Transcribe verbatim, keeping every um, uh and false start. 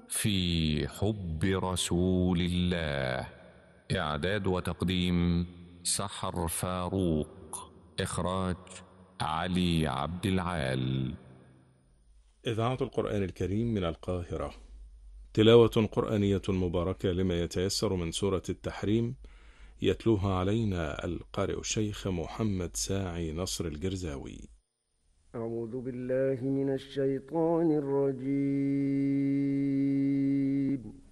في حب رسول الله. إعداد وتقديم سحر فاروق. إخراج علي عبد العال. إذاعة القرآن الكريم من القاهرة. تلاوة قرآنية مباركة لما يتيسر من سورة التحريم، يتلوها علينا القارئ الشيخ محمد ساعي نصر الجرزاوي. أعوذ بالله من الشيطان الرجيم.